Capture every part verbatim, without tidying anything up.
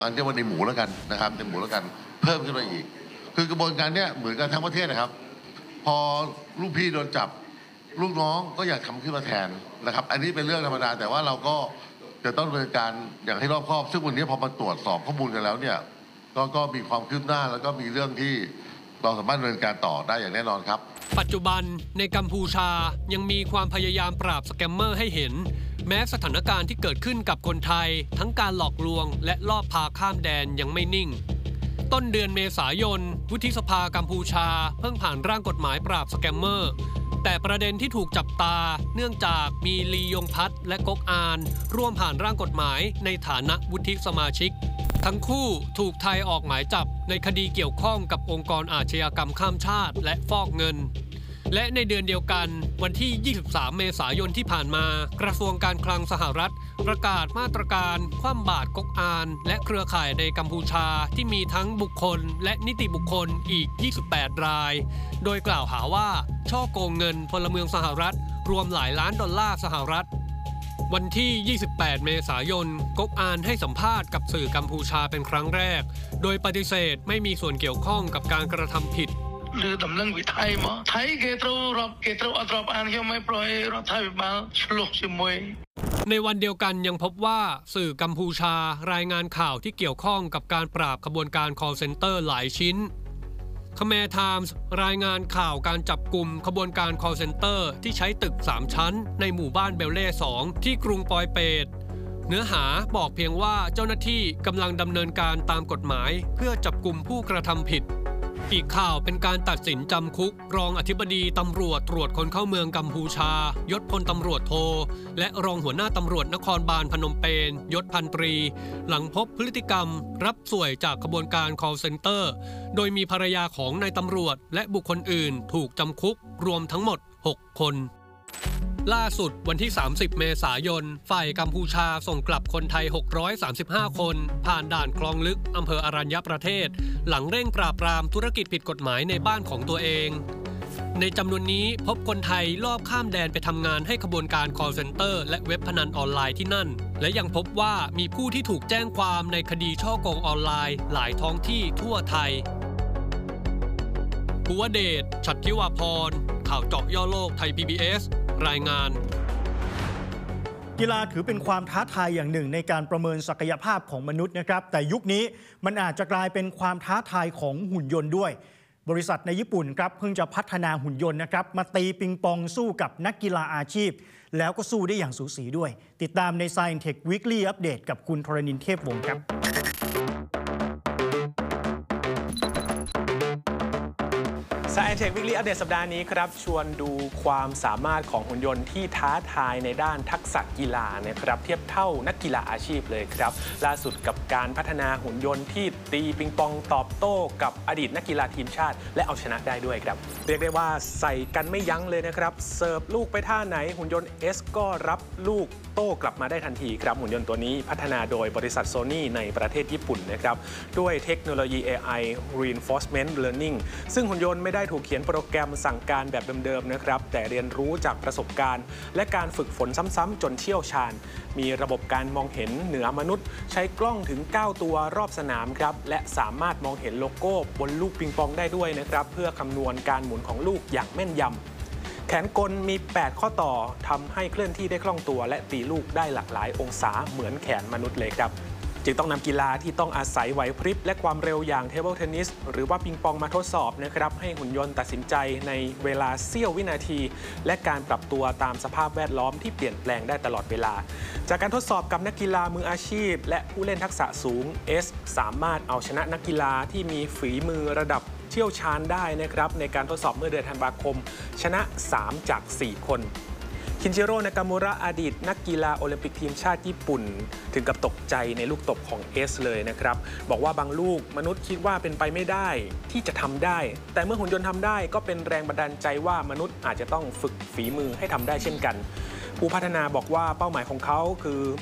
อันนี้วันในหมูแล้วกันนะครับในหมูแล้วกันเพิ่มขึ้นมาอีกคือกระบวนการเนี้ยเหมือนกันทั้งประเทศนะครับพอลูกพี่โดนจับลูกน้องก็อยากทำขึ้นมาแทนนะครับอันนี้เป็นเรื่องธรรมดาแต่ว่าเราก็จะต้องดำเนินการอย่างให้รอบคอบซึ่งวันนี้พอมาตรวจสอบข้อมูลกันแล้วเนี่ยก็ก็มีความคืบหน้าแล้วก็มีเรื่องที่เราสามารถดำเนินการต่อได้อย่างแน่นอนครับปัจจุบันในกัมพูชายังมีความพยายามปราบสแกมเมอร์ให้เห็นแม้สถานการณ์ที่เกิดขึ้นกับคนไทยทั้งการหลอกลวงและลอบพาข้ามแดนยังไม่นิ่งต้นเดือนเมษายนวุฒิสภากัมพูชาเพิ่งผ่านร่างกฎหมายปราบสแกมเมอร์แต่ประเด็นที่ถูกจับตาเนื่องจากมีลียงพัฒน์และก๊กอานร่วมผ่านร่างกฎหมายในฐานะวุฒิสมาชิกทั้งคู่ถูกไทยออกหมายจับในคดีเกี่ยวข้องกับองค์กรอาชญากรรมข้ามชาติและฟอกเงินและในเดือนเดียวกันวันที่ยี่สิบสามเมษายนที่ผ่านมากระทรวงการคลังสหรัฐประกาศมาตรการคว่ำบาตรก๊กอานและเครือข่ายในกัมพูชาที่มีทั้งบุคคลและนิติบุคคลอีกยี่สิบแปดรายโดยกล่าวหาว่าช่อโกงเงินพลเมืองสหรัฐรวมหลายล้านดอลลาร์สหรัฐวันที่ยี่สิบแปดเมษายนก๊กอานให้สัมภาษณ์กับสื่อกัมพูชาเป็นครั้งแรกโดยปฏิเสธไม่มีส่วนเกี่ยวข้องกับการกระทำผิดหรือตำแหน่งวิทัยมาไทยเกตรูรับเกตรูอัตราอ่านยังไม่ปล่อยรัฐไทยมาฉลุกชิมวยในวันเดียวกันยังพบว่าสื่อกัมพูชารายงานข่าวที่เกี่ยวข้องกับการปราบขบวนการ call center หลายชิ้น Khmer Times รายงานข่าวการจับกลุ่มขบวนการ call center ที่ใช้ตึกสามชั้นในหมู่บ้านเบลเล่สองที่กรุงปอยเปตเนื้อหาบอกเพียงว่าเจ้าหน้าที่กำลังดำเนินการตามกฎหมายเพื่อจับกลุ่มผู้กระทำผิดอีกข่าวเป็นการตัดสินจำคุกรองอธิบดีตำรวจตรวจคนเข้าเมืองกัมพูชายศพลตำรวจโทและรองหัวหน้าตำรวจนครบาลพนมเปญยศพันตรีหลังพบพฤติกรรมรับสวยจากขบวนการ call center โดยมีภรรยาของนายตำรวจและบุคคลอื่นถูกจำคุกรวมทั้งหมดหกคนล่าสุดวันที่สามสิบเมษายนฝ่ายกัมพูชาส่งกลับคนไทยหกร้อยสามสิบห้าคนผ่านด่านคลองลึกอำเภออรัญญประเทศหลังเร่งปราบปรามธุรกิจผิดกฎหมายในบ้านของตัวเองในจำนวนนี้พบคนไทยลอบข้ามแดนไปทำงานให้ขบวนการ call center และเว็บพนันออนไลน์ที่นั่นและยังพบว่ามีผู้ที่ถูกแจ้งความในคดีฉ้อโกงออนไลน์หลายท้องที่ทั่วไทยภูวเดช ฉัตรทิวาพรข่าวเจาะย่อโลกไทย พี บี เอส รายงานกีฬาถือเป็นความท้าทายอย่างหนึ่งในการประเมินศักยภาพของมนุษย์นะครับแต่ยุคนี้มันอาจจะกลายเป็นความท้าทายของหุ่นยนต์ด้วยบริษัทในญี่ปุ่นครับเพิ่งจะพัฒนาหุ่นยนต์นะครับมาตีปิงปองสู้กับนักกีฬาอาชีพแล้วก็สู้ได้อย่างสูสีด้วยติดตามใน Science Tech Weekly Update กับคุณธรณินทร์เทพวงศ์ครับ Science Tech Weekly Update สัปดาห์นี้ครับชวนดูความสามารถของหุ่นยนต์ที่ท้าทายในด้านทักษะกีฬานะครับเทียบเท่านักกีฬาอาชีพเลยครับล่าสุดกับการพัฒนาหุ่นยนต์ที่ตีปิงปองตอบโต้กับอดีตนักกีฬาทีมชาติและเอาชนะได้ด้วยครับเรียกได้ว่าใส่กันไม่ยั้งเลยนะครับเสิร์ฟลูกไปท่าไหนหุ่นยนต์ S ก็รับลูกโต้กลับมาได้ทันทีครับหุ่นยนต์ตัวนี้พัฒนาโดยบริษัท Sony ในประเทศญี่ปุ่นนะครับด้วยเทคโนโลยี เอ ไอ Reinforcement Learning ซึ่งหุ่นยนต์ไม่ได้ถูกเขียนโปรแกรมสั่งการแบบเดิมๆนะครับแต่เรียนรู้จากประสบการณ์และการฝึกฝนซ้ำๆจนเชี่ยวชาญมีระบบการมองเห็นเหนือมนุษย์ใช้กล้องถึงเก้าตัวรอบสนามครับและสามารถมองเห็นโลโก้บนลูกปิงปองได้ด้วยนะครับเพื่อคำนวณการหมุนของลูกอย่างแม่นยำแขนกลมีแปดข้อต่อทำให้เคลื่อนที่ได้คล่องตัวและตีลูกได้หลากหลายองศาเหมือนแขนมนุษย์เลยครับจึงต้องนำกีฬาที่ต้องอาศัยไหวพริบและความเร็วอย่างเทเบิลเทนนิสหรือว่าปิงปองมาทดสอบนะครับให้หุ่นยนต์ตัดสินใจในเวลาเสี้ยววินาทีและการปรับตัวตามสภาพแวดล้อมที่เปลี่ยนแปลงได้ตลอดเวลาจากการทดสอบกับนักกีฬามืออาชีพและผู้เล่นทักษะสูง S สามารถเอาชนะนักกีฬาที่มีฝีมือระดับเชี่ยวชาญได้นะครับในการทดสอบเมื่อเดือนธันวาคมชนะสามจากสี่คนคินจิโร่ นากามูระ อดีตนักกีฬาโอลิมปิกทีมชาติญี่ปุ่นถึงกับตกใจในลูกตบของ S เลยนะครับบอกว่าบางลูกมนุษย์คิดว่าเป็นไปไม่ได้ที่จะทำได้แต่เมื่อหุ่นยนต์ทำได้ก็เป็นแรงบันดาลใจว่ามนุษย์อาจจะต้องฝึกฝีมือให้ทำได้เช่นกันผู้พัฒนาบอกว่าเป้าหมายของเขาคือ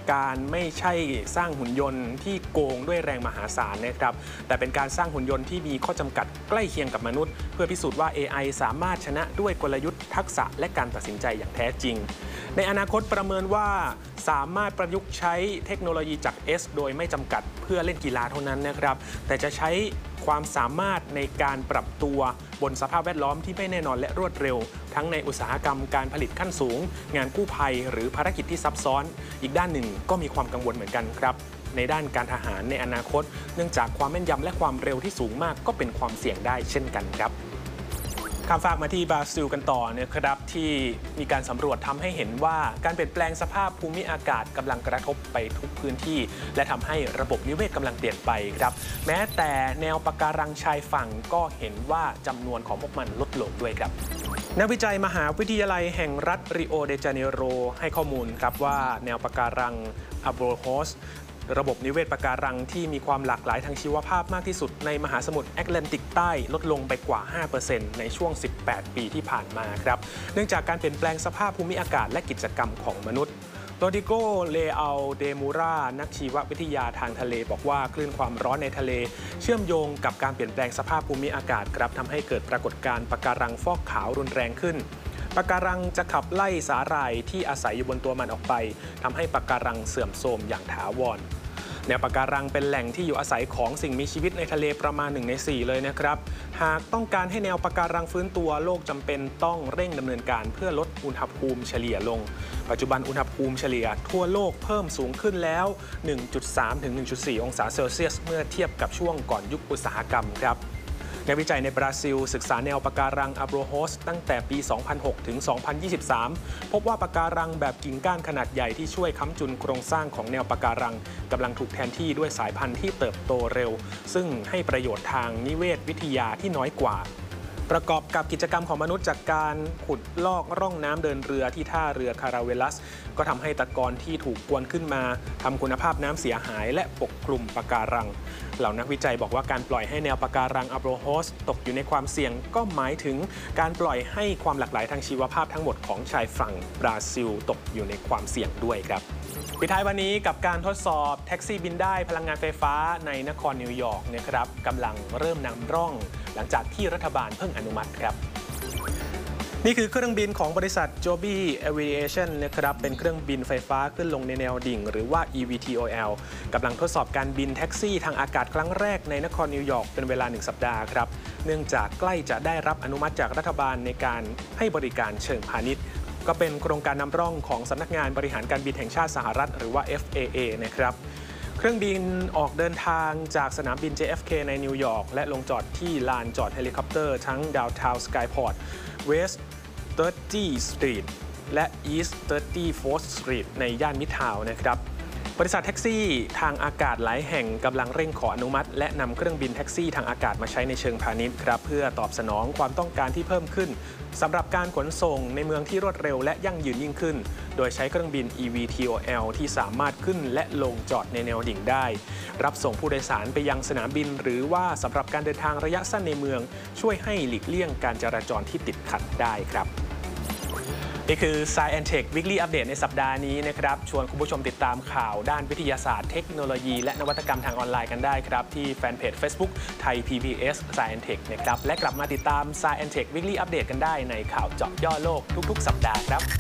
การไม่ใช่สร้างหุ่นยนต์ที่โกงด้วยแรงมหาศาลนะครับแต่เป็นการสร้างหุ่นยนต์ที่มีข้อจำกัดใกล้เคียงกับมนุษย์เพื่อพิสูจน์ว่า เอ ไอ สามารถชนะด้วยกลยุทธ์ทักษะและการตัดสินใจอย่างแท้จริงในอนาคตประเมินว่าสามารถประยุกต์ใช้เทคโนโลยีจาก S โดยไม่จำกัดเพื่อเล่นกีฬาเท่านั้นนะครับแต่จะใช้ความสามารถในการปรับตัวบนสภาพแวดล้อมที่ไม่แน่นอนและรวดเร็วทั้งในอุตสาหกรรมการผลิตขั้นสูงงานกู้ภัยหรือภารกิจที่ซับซ้อนอีกด้านหนึ่งก็มีความกังวลเหมือนกันครับในด้านการทหารในอนาคตเนื่องจากความแม่นยำและความเร็วที่สูงมากก็เป็นความเสี่ยงได้เช่นกันครับข้ามฝากมาที่บราซิลกันต่อนะครับที่มีการสำรวจทำให้เห็นว่าการเปลี่ยนแปลงสภาพภูมิอากาศกำลังกระทบไปทุกพื้นที่และทำให้ระบบนิเวศกำลังเปลี่ยนไปครับแม้แต่แนวปะการังชายฝั่งก็เห็นว่าจำนวนของพวกมันลดลงด้วยครับนักวิจัยมหาวิทยาลัยแห่งรัฐริโอเดจาเนโรให้ข้อมูลครับว่าแนวปะการังอับโรโฮสระบบนิเวศปะการังที่มีความหลากหลายทางชีวภาพมากที่สุดในมหาสมุทรแอตแลนติกใต้ลดลงไปกว่า ห้าเปอร์เซ็นต์ ในช่วง สิบแปด ปีที่ผ่านมาครับเนื่องจากการเปลี่ยนแปลงสภาพภูมิอากาศและกิจกรรมของมนุษย์โรดิโก เลอัลเดมูรานักชีววิทยาทางทะเลบอกว่าคลื่นความร้อนในทะเลเชื่อมโยงกับการเปลี่ยนแปลงสภาพภูมิอากาศครับทำให้เกิดปรากฏการณ์ปะการังฟอกขาวรุนแรงขึ้นปะการังจะขับไล่สาหร่ายที่อาศัยอยู่บนตัวมันออกไปทำให้ปะการังเสื่อมโทรมอย่างถาวรแนวปะการังเป็นแหล่งที่อยู่อาศัยของสิ่งมีชีวิตในทะเลประมาณหนึ่งในสี่เลยนะครับหากต้องการให้แนวปะการังฟื้นตัวโลกจำเป็นต้องเร่งดำเนินการเพื่อลดอุณหภูมิเฉลี่ยลงปัจจุบันอุณหภูมิเฉลี่ยทั่วโลกเพิ่มสูงขึ้นแล้ว หนึ่งจุดสาม ถึง หนึ่งจุดสี่ องศาเซลเซียสเมื่อเทียบกับช่วงก่อนยุคอุตสาหกรรมครับนักวิจัยในบราซิลศึกษาแนวปะการังอับโรโฮสตั้งแต่ปี สองพันหก ถึง สองพันยี่สิบสาม พบว่าปะการังแบบกิ่งก้านขนาดใหญ่ที่ช่วยค้ำจุนโครงสร้างของแนวปะการังกำลังถูกแทนที่ด้วยสายพันธุ์ที่เติบโตเร็วซึ่งให้ประโยชน์ทางนิเวศวิทยาที่น้อยกว่าประกอบกับกิจกรรมของมนุษย์จากการขุดลอกร่องน้ำเดินเรือที่ท่าเรือคาราเวลัสก็ทำให้ตะกอนที่ถูกกวนขึ้นมาทำคุณภาพน้ำเสียหายและปกคลุมปะการังเหล่านักวิจัยบอกว่าการปล่อยให้แนวปะการังอับโรโฮสตกอยู่ในความเสี่ยงก็หมายถึงการปล่อยให้ความหลากหลายทางชีวภาพทั้งหมดของชายฝั่งบราซิลตกอยู่ในความเสี่ยงด้วยครับปิดท้ายวันนี้กับการทดสอบแท็กซี่บินได้พลังงานไฟฟ้าในนครนิวยอร์กนะครับกำลังเริ่มนำร่องหลังจากที่รัฐบาลเพิ่งอนุมัติครับนี่คือเครื่องบินของบริษัท Joby Aviation นะครับเป็นเครื่องบินไฟฟ้าขึ้นลงในแนวดิ่งหรือว่า อี วี ที โอ แอล กำลังทดสอบการบินแท็กซี่ทางอากาศครั้งแรกในนครนิวยอร์กเป็นเวลาหนึ่งสัปดาห์ครับเนื่องจากใกล้จะได้รับอนุมัติจากรัฐบาลในการให้บริการเชิงพาณิชย์ก็เป็นโครงการนำร่องของสำนักงานบริหารการบินแห่งชาติสหรัฐหรือว่า เอฟ เอ เอ นะครับเครื่องบินออกเดินทางจากสนามบิน เจ เอฟ เค ในนิวยอร์กและลงจอดที่ลานจอดเฮลิคอปเตอร์ทั้ง Downtown Skyport West สามสิบ Street และ East สามสิบ Fourth Street ในย่านมิดทาวน์นะครับบริษัทแท็กซี่ทางอากาศหลายแห่งกำลังเร่งขออนุมัติและนำเครื่องบินแท็กซี่ทางอากาศมาใช้ในเชิงพาณิชย์ครับเพื่อตอบสนองความต้องการที่เพิ่มขึ้นสำหรับการขนส่งในเมืองที่รวดเร็วและยั่งยืนยิ่งขึ้นโดยใช้เครื่องบิน อี วี ที โอ แอล ที่สามารถขึ้นและลงจอดในแนวดิ่งได้รับส่งผู้โดยสารไปยังสนามบินหรือว่าสำหรับการเดินทางระยะสั้นในเมืองช่วยให้หลีกเลี่ยงการจราจรที่ติดขัดได้ครับนี่คือ Science แอนด์ Tech Weekly Update ในสัปดาห์นี้นะครับชวนคุณผู้ชมติดตามข่าวด้านวิทยาศาสตร์เทคโนโลยีและนวัตกรรมทางออนไลน์กันได้ครับที่แฟนเพจ Facebook ไทย พี บี เอส Science แอนด์ Tech นะครับและกลับมาติดตาม Science แอนด์ Tech Weekly Update กันได้ในข่าวเจาะย่อโลกทุกๆสัปดาห์ครับ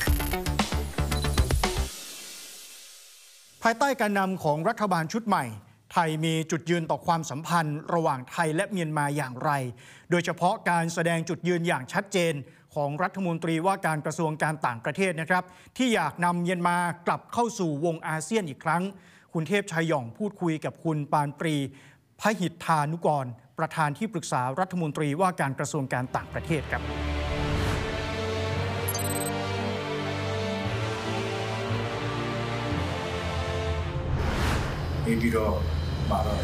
ภายใต้การนำของรัฐบาลชุดใหม่ไทยมีจุดยืนต่อความสัมพันธ์ระหว่างไทยและเมียนมาอย่างไรโดยเฉพาะการแสดงจุดยืนอย่างชัดเจนของรัฐมนตรีว่าการกระทรวงการต่างประเทศนะครับที่อยากนำเมียนมากลับเข้าสู่วงอาเซียนอีกครั้งคุณเทพชัยหย่องพูดคุยกับคุณปานปรีพหิทธานุกรประธานที่ปรึกษารัฐมนตรีว่าการกระทรวงการต่างประเทศครับနေပြီးတော့မှာတော့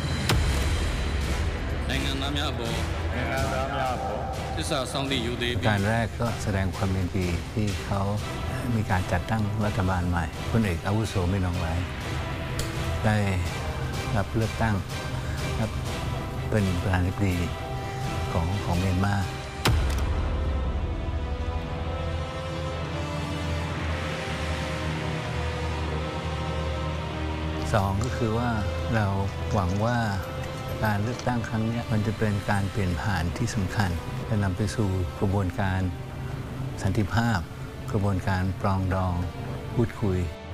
နိုင်ငံသားများအပေါ်နိုင်ငံသားများအပေါ်သစ္စာစောင့်သည့်ယူသေးပြီးการแรกก็แสดงความยินดีที่เขามีการจัดตั้งรัฐบาลใหม่พลเอกอาวุโสมินอองหลายได้รับเลือกตั้งเป็นประธานาธิบดีของของเมียนมาสองก็คือว่าเราหวังว่าการเลือกตั้งครั้งนี้มันจะเป็นการเปลี่ยนผ่านที่สำคัญจะนำไปสู่กระบวนการสันติภาพ กระบวนการปรองดองพูดคุย